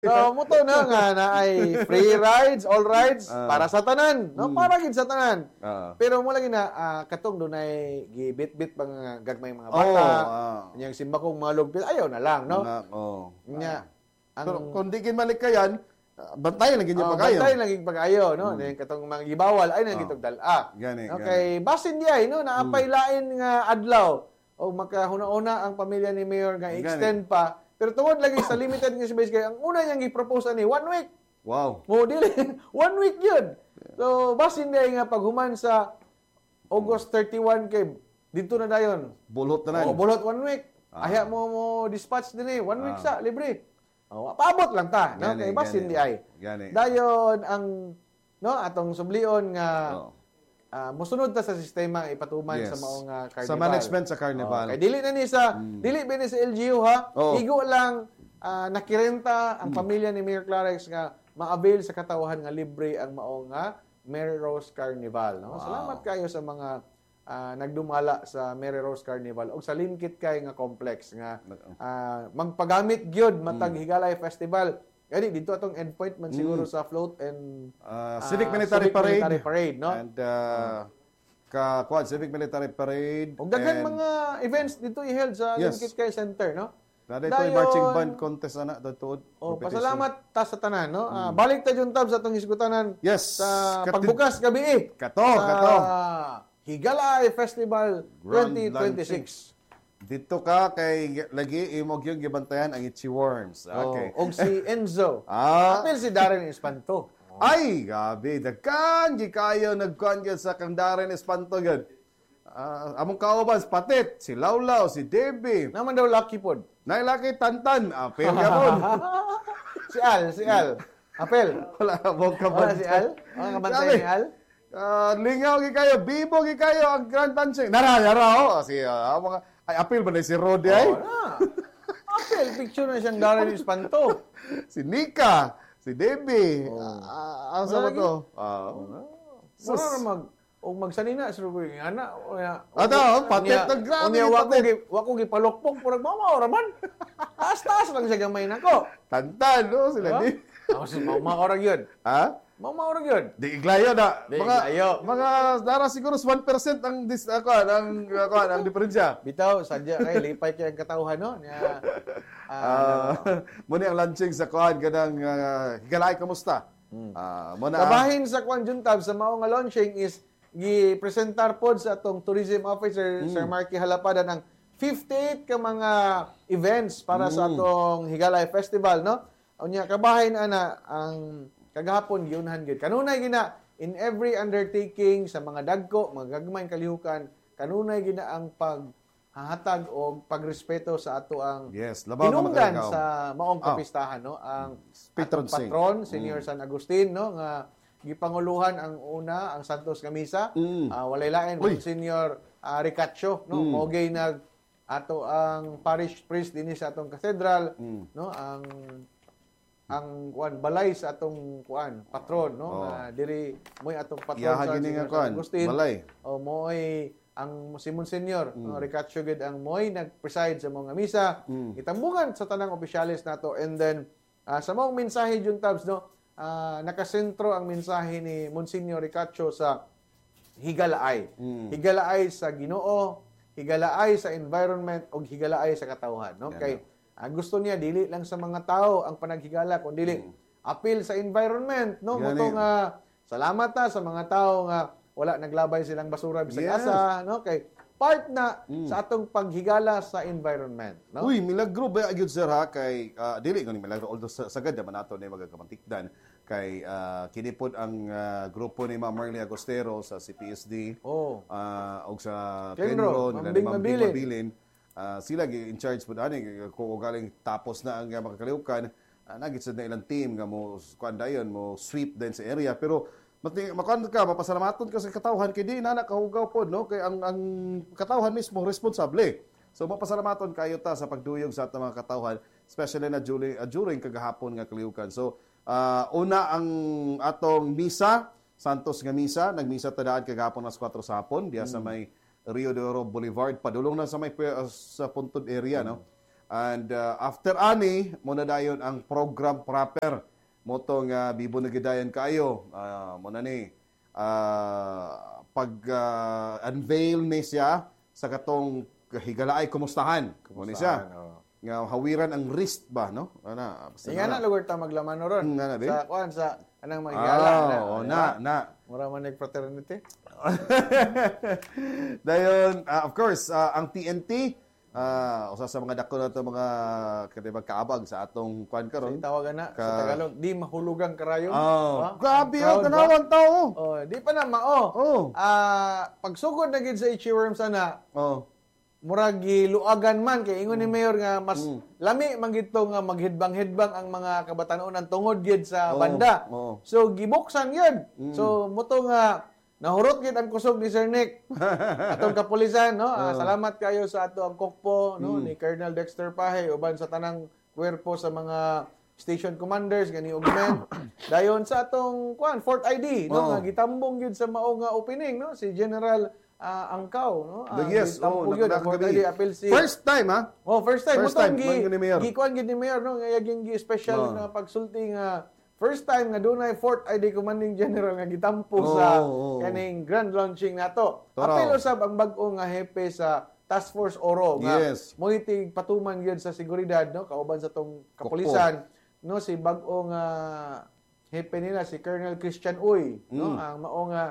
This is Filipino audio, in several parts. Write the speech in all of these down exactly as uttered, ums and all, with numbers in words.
So muto na nga na ay free rides, all rides Ah. para sa tanan, no? Mm. Para gid sa tanan. Ah. Pero mo lagi na ah, katong dunay gibit-bit pang mga gagmay mga Oo, bata. ah. Yang simbakong mga lugpit ayaw na lang, no? Mga- oo. Nya ang Pero kung di kin malikayan, ah, bantayan lagi niya oh, pag-ayo. bantay laging pag-ayo, no? Mm. Katong mga gibawal ay nang Oh. gitog dala. Gani, Okay, basin di ay no naapay lain nga adlaw o makahuna-una ang pamilya ni Mayor nga Gani. extend pa. Pero tungod lagi sa limited nga space kay ang una niyang gi-propose ani one week. Wow. Mo dili one week yun. So basin di ay nga paghuman sa August thirty-one kay dito na dayon. Bulot na O nan. bulot one week. Ah. Aya mo mo dispatch din eh. One week Ah. sa libre. O paabot lang ta, no? Gani, Kay basin gani. di ay. Gani. Dayon ang no atong sublion nga Oo. ah, mosunod ta sa sistema nga ipatuman Yes. sa maong nga carnival. Sa management sa carnival. Oh, kay dili na ni sa dili ba ni sa L G U ha. Oo. Igo lang ah, nakirenta ang pamilya ni Mayor Clarex nga ma-avail sa katawhan nga libre ang maong nga Mary Rose Carnival, no? Wow. Salamat kayo sa mga ah, nagdumala sa Mary Rose Carnival o sa Linkit kay nga complex nga ah, magpagamit gyud matag Higalay Festival. Kani dito atong endpoint man siguro sa float and Ah, ah, Civic Military Civic Parade. Military Parade, no? And uh, ka Quad Civic Military Parade. Og daghan and mga events dito i-held sa Yes. Linkit kay Center, no? na dito Dayon- marching band contest ana datuod. Oh, competition. pasalamat ta sa tanan, no? Ah, balik ta jud tab sa atong hisgutanan Yes. sa Katid- pagbukas gabi eh. Kato, sa kato. Higalay Festival Grand twenty twenty-six. Dito ka kay lagi imog yung gibantayan ang Itchy Worms. Oh, Okay. og si Enzo. Ah. Apil si Darren Espanto. Ay, gabi. Dagkan, gi kayo nagkuhan gyud sa kang Darren Espanto gyud. Ah, among kauban, Patit, si Laulaw, si Debbie. Naman daw lucky pod. Nailaki Tantan, apel yapon. Si Al, si Al. Apel. Wala mo ka Wala si Al? Wala ka bantay Sabi, ni Al? Ah, lingaw gi kayo, bibo gi kayo ang Grand Dancing. Nara, nara oh. Si ah, mga ay apil ba na si Rodi ay? Oh, na. Apel, picture na siyang Darren Espanto. Si Nika, si Debbie. Oh. Ah, asa Wala ba lagi. to? Ah. Sus. Mura na mag og magsanina sa rugoy nga ana o ya. Ato, patit na grabe Unya yung wako patit. gi wako gi palokpok purag mama ora man. Taas-taas lang siya gamay nako. Tantan, no? Sila di. Ako sa mama ora gyud. Ha? Mama ora gyud. Di iglayo na. Di mga, iglayo. Mga, dara siguro one percent ang, dis, ako, ang, ako, ang diferensya. Bitaw sadya kay lipay kay ang katawhan no nya. Ah, muna ang launching sa kuhan, ganang, uh, higalay, kamusta? Hmm. Ah, muna, Kabahin sa Kwan Juntab sa mao nga launching is gi-presentar pod sa atong tourism officer Sir Marky Halapada ng fifty-eight ka mga events para sa atong Higalay Festival, no? Unya kabahin ana ang kagahapon giunhan gid. Kanunay gina in every undertaking sa mga dagko, mga gagmayng kalihukan, kanunay gina ang paghahatag o pagrespeto sa ato ang yes, labaw na hinungdan makaligaw. sa maong Ah. kapistahan, no? Ang Patron atong saint. patron, Senior San Agustin, no? Nga gipanguluhan ang una ang Santos nga misa. Mm. Ah, walay lain Uy. ang Senior uh, Ricacho, no? Mm. Mogay nag ato ang parish priest dinhi sa atong cathedral, Mm. no? Ang ang kuan balay sa atong kuan patron, no? Oh. Nga diri moy atong patron Iyaha sa gini nga Senior kuan, San Agustin. balay. O moy ang si Monsignor Mm. no, Ricacho gid ang moy nag-preside sa mga misa. Mm. Itambungan sa tanang opisyalis nato and then ah, sa maong mensahe Juntabs, no? Ah, nakasentro ang mensahe ni Monsignor Ricacho sa higalaay. Mm. Higalaay sa Ginoo, higalaay sa environment ug higalaay sa katawhan, no? Yan Kay ah, gusto niya dili lang sa mga tao ang panaghigala kundi dili appeal sa environment, no? Mm. Yan Moto eh. nga salamat ta sa mga tao nga wala naglabay silang basura bisag Yes. asa, no? Kay part na Mm. sa atong paghigala sa environment, no? Uy, milagro ba gyud sir ha kay ah, dili ko ni milagro although sa, sagad naman nato ni magakamantikdan kay uh, kinipod ang ah, grupo ni Ma'am Marley Agostero sa C P S D Oh. ah, og sa Kenro, Kenro nila Mambing ni Ma'am Bing Mabilin. Mabilin. Ah, sila gi in charge pud ani kung galing tapos na ang ah, makakaliukan uh, nagitsad na ilang team nga mo kuan dayon mo sweep din sa area pero mati makuan ka mapasalamaton ka sa katawhan kay di na nakahugaw pod no kay ang ang katawhan mismo responsable. So mapasalamaton kayo ta sa pagduyog sa atong mga katawhan especially na during, uh, during kagahapon nga kaliukan. So uh, una ang atong misa Santos nga misa nagmisa ta daan kagahapon alas kwatro sa hapon diya sa may Rio de Oro Boulevard padulong na sa may uh, sa Puntod area no. And uh, after ani, muna dayon ang program proper. Motong uh, bibo na gidayan kayo. Uh, muna ni, uh, pag-unveil uh, ni siya sa katong higalaay kumustahan. Kumustahan, siya. Oh. Nga hawiran ang wrist ba, no? Ana, basta nga na lugar ta maglaman no ron. Nga na, sa kuan sa anang magigala oh, na. Oh, na, na. Mura man nig fraternity. Dayon, uh, of course, uh, ang T N T uh, usa sa mga dako na to mga kadibag kaabag sa atong kuan karon. Sa tawagan na ka... sa Tagalog, di mahulugang karayon. Oh, ha? Grabe ang tanawang tao. Oh, di pa na mao. Oh. Ah, uh, pagsugod na gid sa Ichi Worms ana. Oh. Murag giluagan man kay ingon ni Mayor nga mas mm. lami man gito nga maghidbang-hidbang ang mga kabatanon ang tungod gid sa oh, banda. Oh. So gibuksan yun. Mm. So muto nga nahurot gid ang kusog ni Sir Nick. Atong kapulisan no. Uh, salamat kayo sa ato ang kokpo no mm. ni Colonel Dexter Pahay uban sa tanang kwerpo sa mga station commanders gani ugmen. Dayon sa atong kuan Fort I D no oh. nga gitambong gid sa mao nga opening no si General Uh, Angkaw, no? Uh, yes, oh, nakakagabi. First time, ha? Oh, first time. First time, gi, gikuan gid ni Mayor, no? Ngayaging gi special oh. na pagsulti nga first time nga dunay fourth I D Commanding General nga gitampo oh, sa oh, kaning grand launching nato. Apil usab ang bag-o nga hepe sa Task Force Oro nga yes. moitig patuman gyud sa seguridad, no? Kauban sa tong kapulisan, Koko. no? Si bag-o nga hepe nila si Colonel Christian Uy, mm. no? Ang mao nga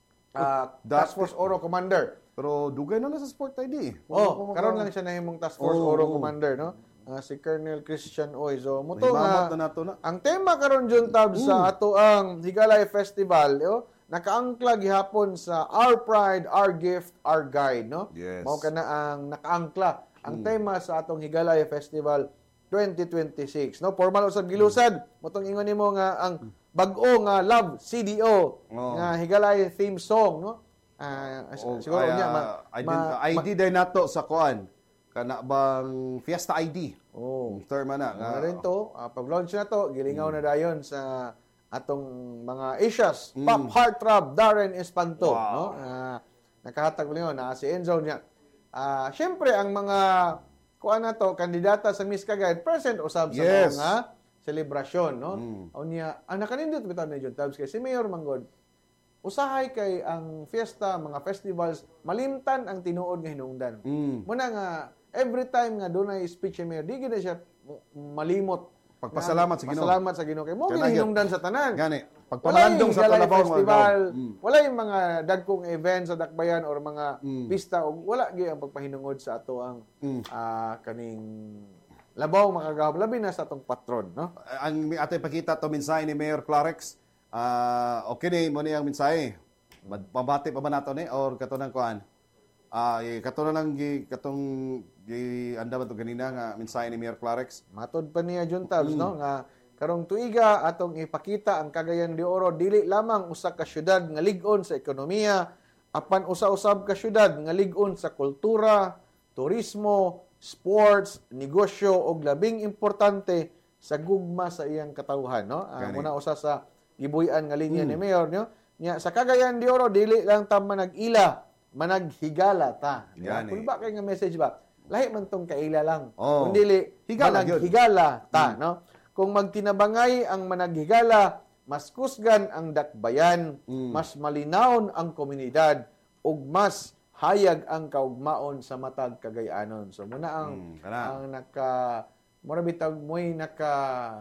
Uh, Task Force Oro Commander. Pero dugay na na sa Sport I D. Oh, karon lang siya nahimong Task Force oh, Oro oh. Commander, no? Uh, si Colonel Christian Oy. So, muto nga, na nato na. Ang tema karon Jun Tab mm. sa ato ang Higalay Festival, yo, nakaangkla gihapon sa Our Pride, Our Gift, Our Guide, no? Yes. Mao kana ang nakaangkla. Ang mm. tema sa atong Higalay Festival twenty twenty-six, no? Formal usab gilusad. Mm. Mutong ingon nimo nga ang bag-o nga Love C D O oh. nga Higalay theme song, no? Uh, oh, siguro ay, niya ma, ma, I D day nato sa kuan kana bang Fiesta I D. Oh, term na nga rin to. Uh, pag-launch na to, gilingaw mm. na dayon sa atong mga Asias, mm. Pop Heartthrob Darren Espanto, wow. no? Uh, nakahatag lingaw na si Enzo niya. Ah, uh, syempre ang mga kuan na to kandidata sa Miss Cagayan present usab sa yes. mga selebrasyon, no? Mm. O niya, ang nakanindot bitaw na John Tabs kay si Mayor Manggod, usahay kay ang fiesta, mga festivals, malimtan ang tinuod nga hinungdan. Mm. Muna nga, every time nga doon ay speech ni Mayor, di gina siya malimot. Pagpasalamat sa Ginoo. Pasalamat sa Ginoo. Kay mo hinungdan sa tanan. Gani. Pagpamalandong sa Talabaw festival, mm. wala yung mga dagkong events sa Dakbayan or mga mm. pista, o wala gyud ang pagpahinungod sa ato ang mm. uh, kaning labaw makagahom labi na sa atong patron, no? Ang ato ipakita to mensahe ni Mayor Clarex. Ah, uh, okay ni mo ni ang mensahe. Pabati pa ba nato ni or kato nang kuan? Ah, uh, kato na lang gi katong gi anda ba to ganina nga mensahe ni Mayor Clarex. Matod pa niya John Tabs, mm. no? Nga karong tuiga atong ipakita ang Cagayan de Oro dili lamang usa ka syudad nga lig-on sa ekonomiya, apan usa-usab ka syudad nga lig-on sa kultura, turismo, sports, negosyo og labing importante sa gugma sa iyang katawhan, no? Uh, muna usa sa gibuy-an nga linya mm. ni Mayor, no? Nya sa Cagayan de Oro dili lang ta manag-ila, managhigala ta. Kung ba kay nga message ba? Lahi man tong kaila lang. Oh. Kung dili managhigala ta, mm. no? Kung magtinabangay ang managhigala, mas kusgan ang dakbayan, mm. mas malinawon ang komunidad ug mas hayag ang kaugmaon sa matag Cagayanon. So muna ang mm, ang naka mura bitag moy naka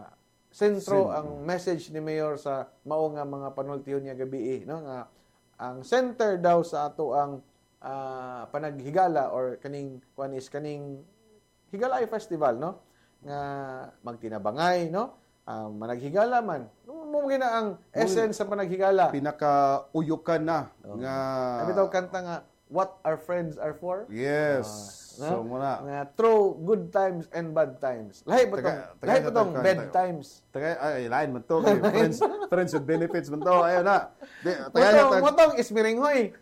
sentro Sin. ang message ni Mayor sa mao nga mga panultiyon niya gabi, no? Nga ang center daw sa ato ang uh, panaghigala or kaning kuan is kaning Higalay Festival, no? Nga magtinabangay, no? Uh, managhigala man. Mo gina ang essence sa panaghigala. Pinaka-uyukan na oh. nga bitaw kanta nga What Our Friends Are For. Yes. Uh, so, muna. Nga, through good times and bad times. Lahi pa itong, lahi pa itong bad times. Tagay, ay, lain man to. friends, friends with benefits man to. Ayaw na. Mutong, mutong ismiringhoy.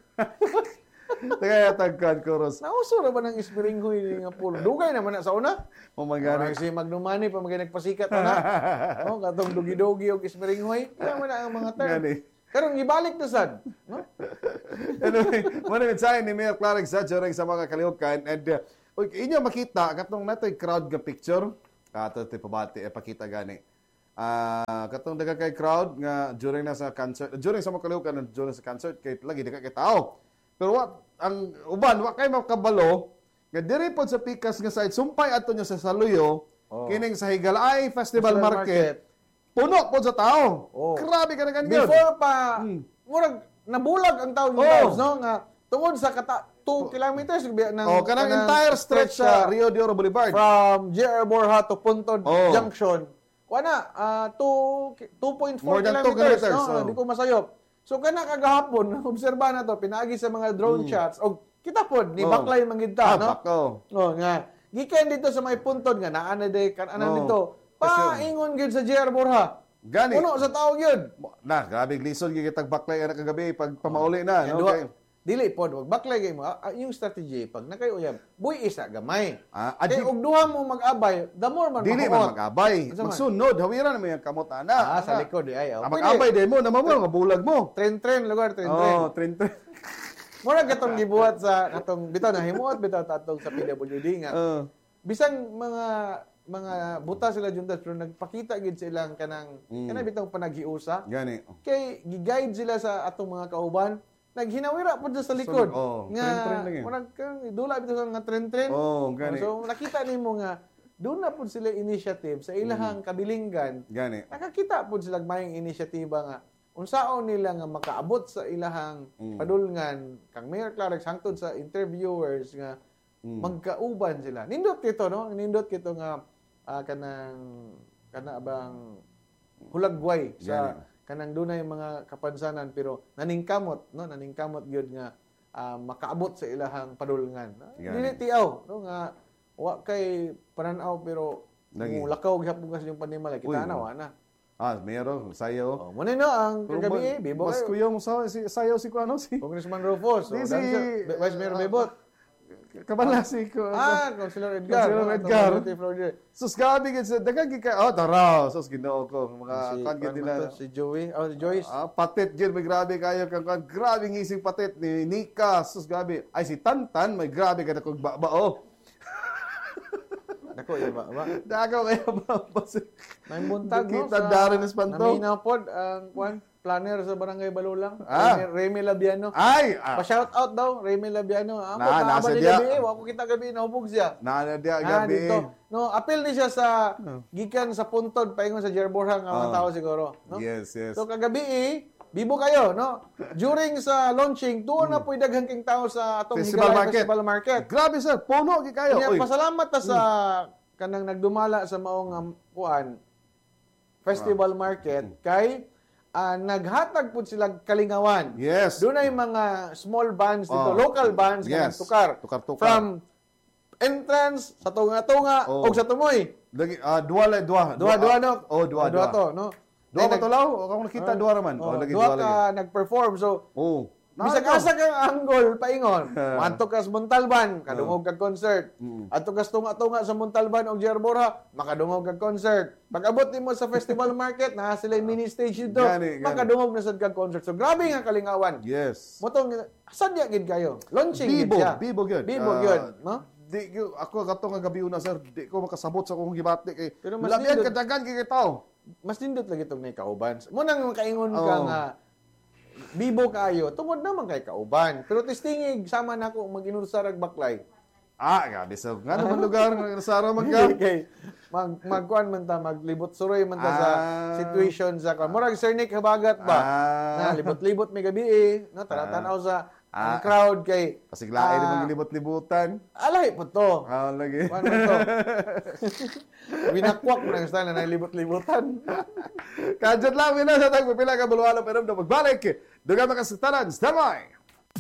Tagay tagkan koros. Nauso na ba ng ismiringhoy nga pulo? Dugay naman na sa una. Pamagani. Si Magnumani, pamagay nagpasikat na. O, katong dugi-dugi o ismiringhoy. Kaya man ang mga term. Gani. Karong gibalik na sad, no? Anyway, mo na mensahe ni Mayor Clarex sa during sa mga kalihukan and uh, Uy, inyo makita katong natoy crowd nga picture. Ato ti pabati e pakita gani. Ah, katong daga kay crowd nga during na sa concert, during sa makaliukan during sa concert kay lagi daga kay tao. Pero what ang uban wa kay makabalo nga diri pod sa pikas nga side sumpay adto nyo sa Saluyo, oh. kining sa Higalay Festival, Festival Market. Market. Puno pod sa tao. Oh. Grabe ka na ganyan. Before pa hmm. murag nabulag ang tao oh. no nga tungod sa kata two kilometers ng oh, kanang entire stretch sa Rio de Oro Boulevard from J R Borja to Puntod oh. Junction. Kuana uh, two point four kilometers, kilometers no, oh. di ko masayop. So kana kagahapon obserba na to pinaagi sa mga drone hmm. shots og kita pod ni oh. baklay mangid ta ah, no. Bako. Oh nga gikan dito sa may Puntod nga naa na de kan anan oh. dito. Paingon gyud sa J R Borja. Gani. Puno sa tao gyud. Na, grabe glisod gyud kitag baklay ana kagabi pag pamauli na, no? Okay. Dili pod wag baklay kay mo. Ah, yung strategy pag nakay-uyab, buy isa gamay. Ah, kay og duha mo mag-abay, the more man dili man mag-abay. Magsunod, hawiran mo yung kamot ana. Ah, sa likod di ay. Oh. Ah, mag-abay di mo, namo mo nga bulag mo. Tren-tren lugar, tren-tren. Oh, tren-tren. Mura katong gibuhat sa atong bitaw na himuot bitaw tatong sa P W D nga. Uh. Bisang mga mga buta sila juntas pero nagpakita gid silang kanang mm. kanang bitong panaghiusa. Gani. Kay gi-guide sila sa atong mga kauban. Naghinawira po sa likod. So, oh, nga, murag kang dula bitaw nga tren-tren. Oh, gani. So nakita nimo nga doon na po sila initiative sa ilahang mm. kabilinggan. Gani. Nakakita po sila mayong inisyatiba nga unsaon nila nga makaabot sa ilahang mm. padulngan kang Mayor Clarence hangtod sa interviewers nga mm. magkauban sila. Nindot kito no, nindot kito nga uh, kanang kana bang hulagway sa yeah. kanang dunay mga kapansanan pero naningkamot no, naningkamot gyud nga uh, makaabot sa ilahang padulngan. Yeah. Dili tiaw no nga wa kay pananaw pero lakaw gyapon kasi yung panimala kita na wa na. Ah, meron, sayo. Oh, muna no, ang kagabi eh, Bibo kayo. Mas kuya mo sa, si, sayo si Kuano, si... Congressman Rufus. Di oh, si... Vice Mayor Bebot. Kabala si... Ah, Councilor Edgar. Councilor Edgar. Sus, gabi ka sa... Dagang ka... Oh, taraw. Sus, ginoo ko. Mga si, kangit nila. Si Joey. Oh, si Joyce. Ah, patit yun. May grabe kayo. Grabe ngising patit ni Nika. Sus, gabi. Ay, si Tantan. May grabe ka na kong babao. Dako ya ba? ba? Dako kaya ba? May buntag no sa Darren Espanto. Naminaw pod ang kwan planner sa Barangay Balulang. Ah. Remy Labiano. Ay, ah. Pa-shout out daw Remy Labiano. Ako na, nasa dia. Gabi, wa ko kita gabi nahubog siya. Na dia gabi. Ah, no, appeal ni siya sa gikan sa Puntod paingon sa J R Borja nga mga tao siguro, no? Yes, yes. So kagabi eh, Bibo kayo, no? During sa launching, doon na po'y daghang king tao sa atong Festival Market. Festival Market. Grabe sir, puno gi kayo. Kaya pasalamat ta sa kanang nagdumala sa maong um, kuan Festival Market kay uh, naghatag pud sila kalingawan. Yes. Doon ay mga small bands dito, oh. local bands yes. kanang tukar. Tukar-tukar. From entrance sa tunga-tunga oh. o sa tumoy. Lagi uh, duwa la duwa. Duwa duwa no. Oh, duwa duwa to, no. Duwa ba to law? O kung nakita uh, duwa raman. Oh, lagi duwa ka nag-perform so. Oh. Bisag asa kang angle paingon. Manto kas Montalban, kadungog kag concert. Mm. Adto kas tunga-tunga sa Montalban og J R Borja, makadungog kag concert. Pag-abot nimo sa Festival Market, na sila mini stage dito, gani, makadungog na sad kag concert. So grabe nga kalingawan. Yes. Motong sadya gid kayo. Launching gid siya. Bibo gyud. Bibo gyud, no? Di ako katong nga gabi una sir, di ko makasabot sa akong gibati kay. Pero mas labihan kadagan kay tao. Mas nindot lagi tong nay kauban. Mo nang kaingon ka nga Bibo kayo, tungod naman kay kauban. Pero testingig, sama na ako mag-inursarag baklay. Ah, gabi sa nga naman lugar ng nasara man ka. Okay. Mag magkuan man ta, maglibot suroy man ta ah. sa situation sa kan. Murag Sir Nick Habagat ba? Ah. Na libot-libot may gabi eh, no taratanaw sa ang ah. crowd kay pasiglaay uh, naman libot-libutan. Alay po to. Ah, lagi. Ano to? Binakwak mo nang style na libot-libutan. Kadjot lang mina sa tagpo pila ka bulwalo pero na magbalik. Duga makasitaran, standby.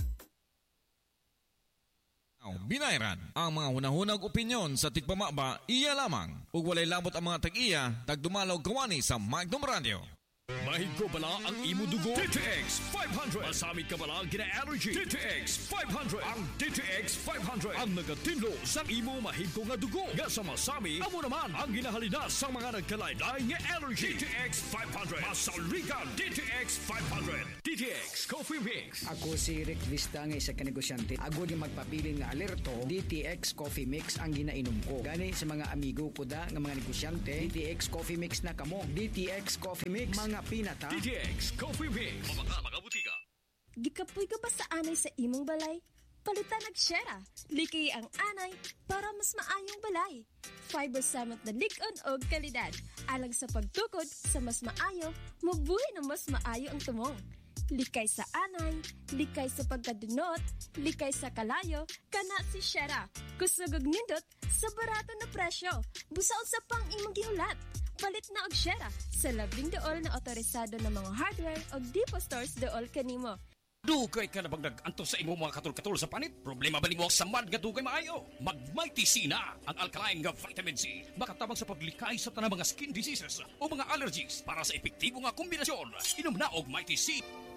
Binayran ang mga hunahunag opinyon sa tigpamaba iya lamang ug walay labot ang mga tag-iya tagdumalaw kawani sa Magnum Radio. Mahigko bala ang imo dugo? D T X five hundred. Masamit ka bala gina-allergy? D T X five hundred. Ang D T X five hundred ang nagatinlo sa imo mahigko nga dugo. Nga sa masami, amo naman ang ginahalina sa mga nagkalain-lain nga allergy. D T X five hundred. Masaligan D T X five hundred. D T X Coffee Mix. Ako si Rick Vista nga isa ka negosyante. Ako di magpapili nga alerto, D T X Coffee Mix ang ginainom ko. Gani sa mga amigo ko da nga mga negosyante, D T X Coffee Mix na kamo. D T X Coffee Mix, mga pinata. D T X Coffee Mix. Mga mga butika. Gikapoy ka ba sa anay sa imong balay? Palitan og Shera. Likay ang anay para mas maayong balay. Fiber samot na lig-on og kalidad. Alang sa pagtukod sa mas maayo, mabuhay na mas maayo ang tumong. Likay sa anay, likay sa pagkadunot, likay sa kalayo, kana si Shera. Kusog og nindot sa barato na presyo. Busaon sa pang imong gihulat. Palit na og Shera sa labing dool na otorisado ng mga hardware o depot stores dool kanimo. Dugay ka na bang nag-anto sa imong mga katul-katul sa panit? Problema ba nimo sa mad nga dugay maayo? Mag-Mighty C na ang alkaline nga vitamin C. Makatabang sa paglikay sa tanang mga skin diseases o mga allergies para sa epektibo nga kombinasyon. Inom na og Mighty C.